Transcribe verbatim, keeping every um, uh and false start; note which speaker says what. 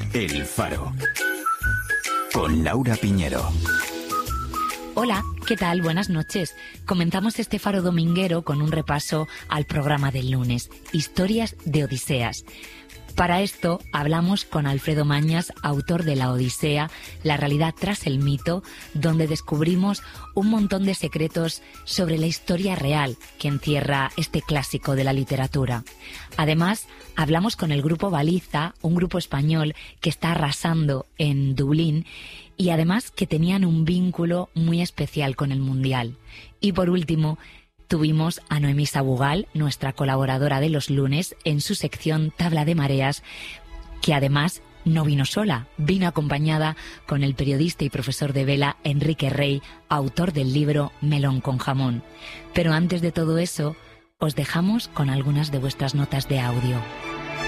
Speaker 1: El Faro, con Laura Piñero.
Speaker 2: Hola, ¿qué tal? Buenas noches. Comenzamos este Faro dominguero con un repaso al programa del lunes, Historias de Odiseas. Para esto hablamos con Alfredo Mañas, autor de La Odisea, la realidad tras el mito, donde descubrimos un montón de secretos sobre la historia real que encierra este clásico de la literatura. Además, hablamos con el grupo Baliza, un grupo español que está arrasando en Dublín y además que tenían un vínculo muy especial con el Mundial. Y por último, tuvimos a Noemí Sabugal, nuestra colaboradora de los lunes, en su sección Tabla de Mareas, que además no vino sola, vino acompañada con el periodista y profesor de vela Enrique Rey, autor del libro Melón con jamón. Pero antes de todo eso, os dejamos con algunas de vuestras notas de audio.